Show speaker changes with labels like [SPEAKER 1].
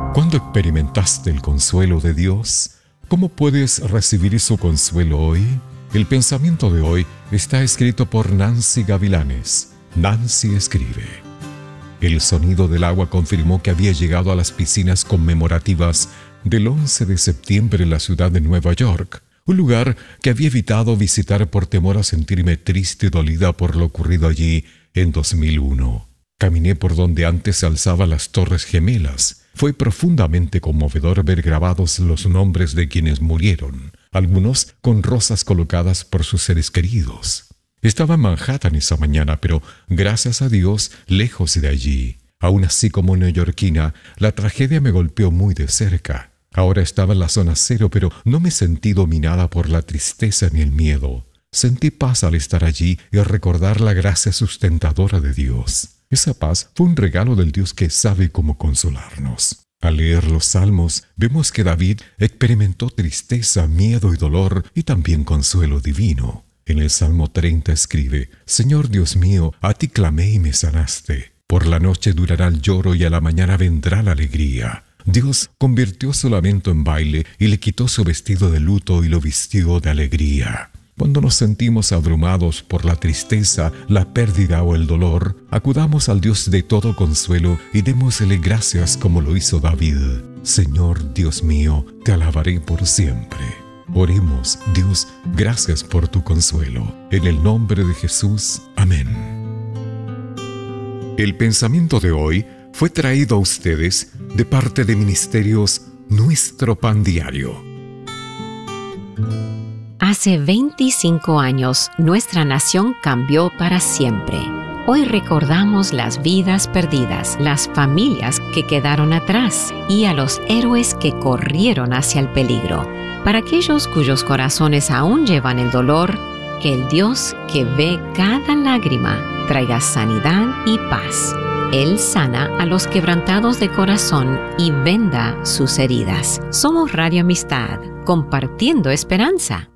[SPEAKER 1] ¿Cuándo experimentaste el consuelo de Dios? ¿Cómo puedes recibir su consuelo hoy? El pensamiento de hoy está escrito por Nancy Gavilanes. Nancy escribe: el sonido del agua confirmó que había llegado a las piscinas conmemorativas del 11 de septiembre en la ciudad de Nueva York, un lugar que había evitado visitar por temor a sentirme triste y dolida por lo ocurrido allí en 2001. Caminé por donde antes se alzaban las Torres Gemelas. Fue profundamente conmovedor ver grabados los nombres de quienes murieron, algunos con rosas colocadas por sus seres queridos. Estaba en Manhattan esa mañana, pero gracias a Dios, lejos de allí. Aún así, como neoyorquina, la tragedia me golpeó muy de cerca. Ahora estaba en la zona cero, pero no me sentí dominada por la tristeza ni el miedo. Sentí paz al estar allí y recordar la gracia sustentadora de Dios. Esa paz fue un regalo del Dios que sabe cómo consolarnos. Al leer los Salmos, vemos que David experimentó tristeza, miedo y dolor, y también consuelo divino. En el Salmo 30 escribe: Señor Dios mío, a ti clamé y me sanaste. Por la noche durará el lloro y a la mañana vendrá la alegría. Dios convirtió su lamento en baile y le quitó su vestido de luto y lo vistió de alegría. Cuando nos sentimos abrumados por la tristeza, la pérdida o el dolor, acudamos al Dios de todo consuelo y démosle gracias como lo hizo David. Señor Dios mío, te alabaré por siempre. Oremos: Dios, gracias por tu consuelo. En el nombre de Jesús. Amén. El pensamiento de hoy fue traído a ustedes de parte de Ministerios Nuestro Pan Diario.
[SPEAKER 2] Hace 25 años, nuestra nación cambió para siempre. Hoy recordamos las vidas perdidas, las familias que quedaron atrás y a los héroes que corrieron hacia el peligro. Para aquellos cuyos corazones aún llevan el dolor, que el Dios que ve cada lágrima traiga sanidad y paz. Él sana a los quebrantados de corazón y venda sus heridas. Somos Radio Amistad, compartiendo esperanza.